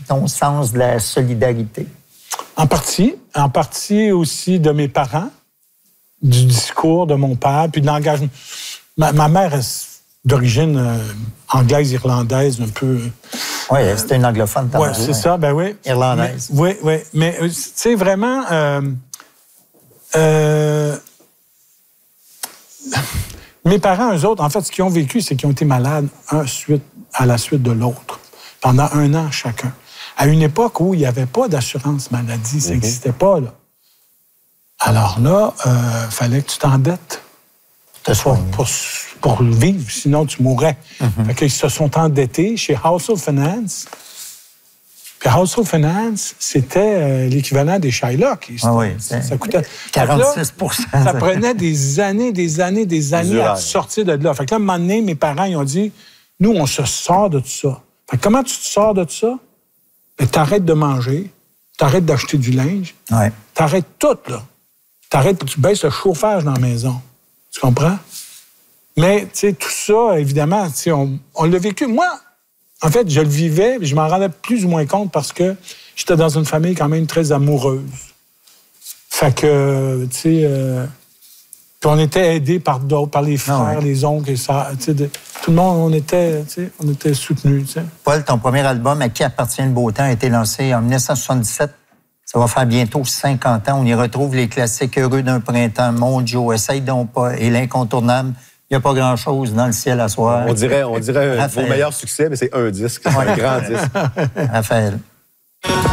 ton sens de la solidarité? En partie aussi de mes parents, du discours de mon père, puis de l'engagement. Ma mère est d'origine anglaise, irlandaise, un peu... Oui, c'était une anglophone. Oui, c'est ça, ben oui. Irlandaise. Oui. Mais, tu sais, vraiment... mes parents, eux autres, en fait, ce qu'ils ont vécu, c'est qu'ils ont été malades à la suite de l'autre, pendant 1 an chacun. À une époque où il n'y avait pas d'assurance maladie, ça n'existait pas, là. Alors là, fallait que tu t'endettes pour vivre, sinon tu mourrais. Fait qu'ils se sont endettés chez Household Finance. Puis Household Finance, c'était l'équivalent des Shylock. Ça coûtait 46 là, ça prenait des années à sortir de là. Fait que là, à un moment donné, mes parents, ils ont dit, nous, on se sort de tout ça. Fait que comment tu te sors de tout ça? Ben, t'arrêtes de manger, t'arrêtes d'acheter du linge, t'arrêtes tout, là. Tu baisses le chauffage dans la maison. Tu comprends? Mais, tu sais, tout ça, évidemment, tu sais, on l'a vécu. Moi, en fait, je le vivais, mais je m'en rendais plus ou moins compte parce que j'étais dans une famille quand même très amoureuse. Fait que, tu sais, puis on était aidés par d'autres, par les frères, les oncles et ça. Tu sais, tout le monde, on était soutenus, tu sais. Paul, ton premier album, À qui appartient le beau temps, a été lancé en 1977. Ça va faire bientôt 50 ans. On y retrouve les classiques Heureux d'un printemps, Mon Joe, Essaye donc pas, et l'incontournable. Il n'y a pas grand-chose dans le ciel à soir. On dirait vos meilleurs succès, mais c'est un disque, c'est un grand disque. Raphaël.